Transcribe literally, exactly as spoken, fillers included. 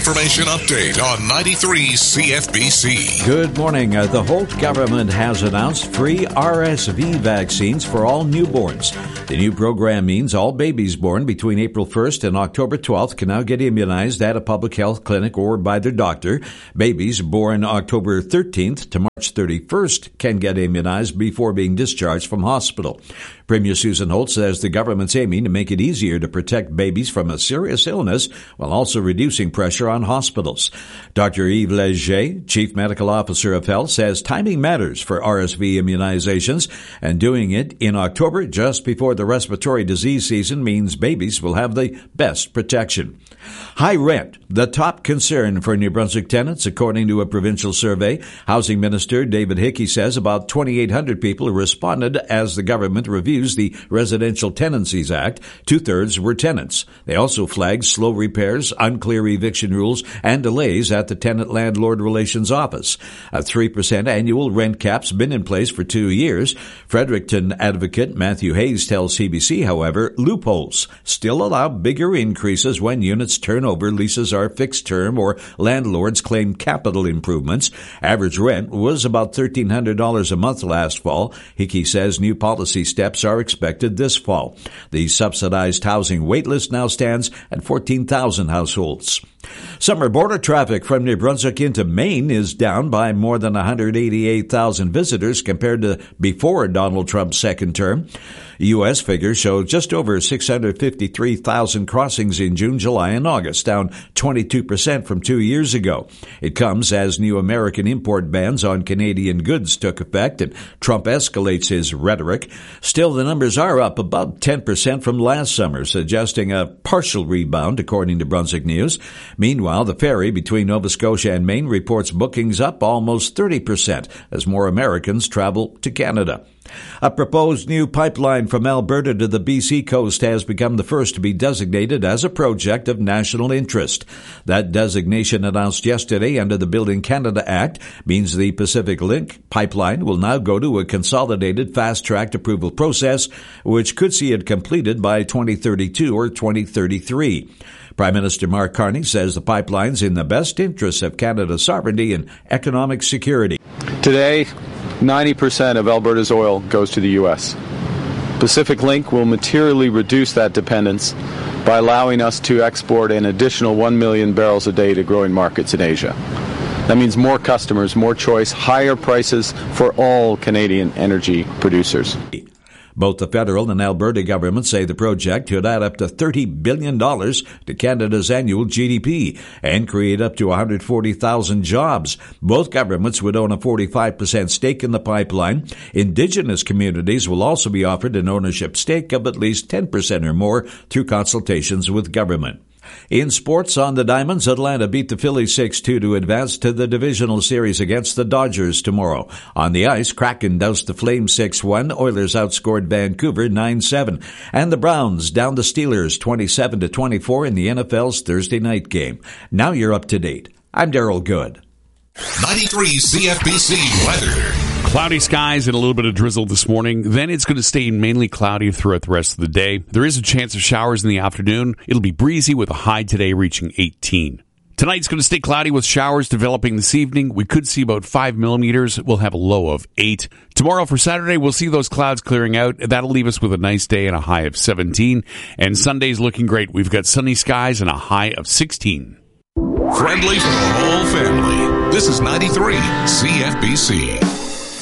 information update on ninety-three C F B C. Good morning. Uh, the Holt government has announced free R S V vaccines for all newborns. The new program means all babies born between April first and October twelfth can now get immunized at a public health clinic or by their doctor. Babies born October thirteenth to March thirty-first can get immunized before being discharged from hospital. Premier Susan Holt says the government's aiming to make it easier to protect babies from a serious illness while also reducing pressure on hospitals. Doctor Yves Leger, Chief Medical Officer of Health, says timing matters for R S V immunizations, and doing it in October just before the respiratory disease season means babies will have the best protection. High rent, the top concern for New Brunswick tenants, according to a provincial survey. Housing Minister David Hickey says about twenty-eight hundred people responded as the government reviews the Residential Tenancies Act. Two-thirds were tenants. They also flagged slow repairs, unclear eviction rules, and delays at the Tenant-Landlord Relations Office. A three percent annual rent cap's been in place for two years. Fredericton advocate Matthew Hayes tells C B C, however, loopholes still allow bigger increases when units turn over, leases are fixed term, or landlords claim capital improvements. Average rent was about thirteen hundred dollars a month last fall. Hickey says new policy steps are expected this fall. The subsidized housing waitlist now stands at fourteen thousand households. Summer border traffic from New Brunswick into Maine is down by more than one hundred eighty-eight thousand visitors compared to before Donald Trump's second term. U S figures show just over six hundred fifty-three thousand crossings in June, July, and August, down twenty-two percent from two years ago. It comes as new American import bans on Canadian goods took effect, and Trump escalates his rhetoric. Still, the numbers are up about ten percent from last summer, suggesting a partial rebound, according to Brunswick News. Meanwhile, the ferry between Nova Scotia and Maine reports bookings up almost thirty percent as more Americans travel to Canada. A proposed new pipeline from Alberta to the B C coast has become the first to be designated as a project of national interest. That designation, announced yesterday under the Building Canada Act, means the Pacific Link pipeline will now go to a consolidated fast-tracked approval process, which could see it completed by twenty thirty-two or twenty thirty-three. Prime Minister Mark Carney says the pipeline's in the best interests of Canada's sovereignty and economic security. Today, ninety percent of Alberta's oil goes to the U S. Pacific Link will materially reduce that dependence by allowing us to export an additional one million barrels a day to growing markets in Asia. That means more customers, more choice, higher prices for all Canadian energy producers. Both the federal and Alberta governments say the project could add up to thirty billion dollars to Canada's annual G D P and create up to one hundred forty thousand jobs. Both governments would own a forty-five percent stake in the pipeline. Indigenous communities will also be offered an ownership stake of at least ten percent or more through consultations with government. In sports, on the Diamonds, Atlanta beat the Phillies six two to advance to the divisional series against the Dodgers tomorrow. On the ice, Kraken doused the Flames six one, Oilers outscored Vancouver nine seven, and the Browns downed the Steelers twenty-seven to twenty-four in the N F L's Thursday night game. Now you're up to date. I'm Daryl Good. ninety-three C F B C weather. Cloudy skies and a little bit of drizzle this morning. Then it's going to stay mainly cloudy throughout the rest of the day. There is a chance of showers in the afternoon. It'll be breezy with a high today reaching eighteen. Tonight's going to stay cloudy with showers developing this evening. We could see about five millimeters. We'll have a low of eight. Tomorrow for Saturday, we'll see those clouds clearing out. That'll leave us with a nice day and a high of seventeen. And Sunday's looking great. We've got sunny skies and a high of sixteen. Friendly for the whole family. This is ninety-three C F B C.